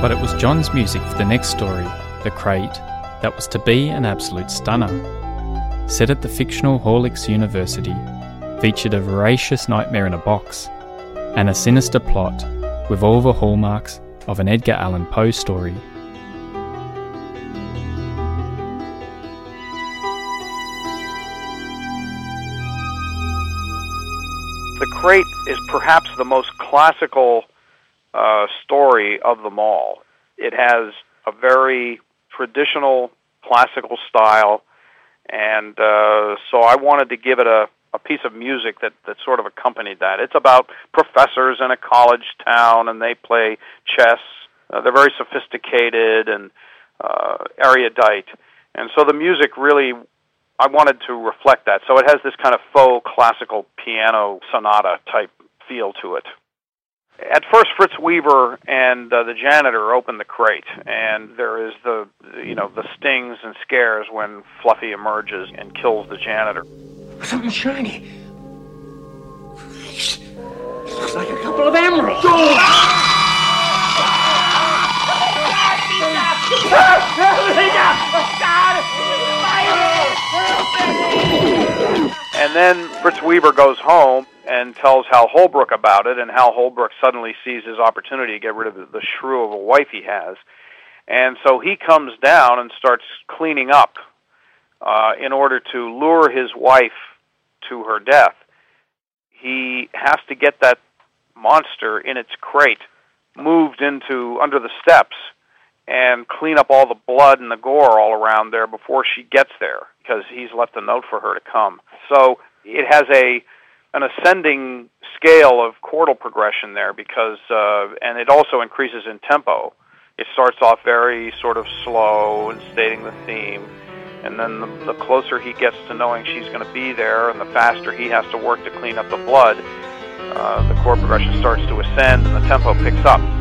But it was John's music for the next story, The Crate, that was to be an absolute stunner. Set at the fictional Horlicks University, featured a voracious nightmare in a box, and a sinister plot with all the hallmarks of an Edgar Allan Poe story. The Crate is perhaps the most classical story of them all. It has a very traditional classical style, and so I wanted to give it a piece of music that sort of accompanied that. It's about professors in a college town, and they play chess. They're very sophisticated and erudite, and so the music really, I wanted to reflect that. So it has this kind of faux classical piano sonata type feel to it. At first, Fritz Weaver and the janitor open the crate, and there is the stings and scares when Fluffy emerges and kills the janitor. Something shiny. Christ. It looks like a couple of emeralds. And then Fritz Weaver goes home and tells Hal Holbrook about it, and Hal Holbrook suddenly sees his opportunity to get rid of the shrew of a wife he has. And so he comes down and starts cleaning up in order to lure his wife to her death. He has to get that monster in its crate moved into under the steps and clean up all the blood and the gore all around there before she gets there, because he's left a note for her to come. So it has an ascending scale of chordal progression there, because and it also increases in tempo. It starts off very sort of slow and stating the theme, and then the closer he gets to knowing she's going to be there, and the faster he has to work to clean up the blood, the chord progression starts to ascend and the tempo picks up.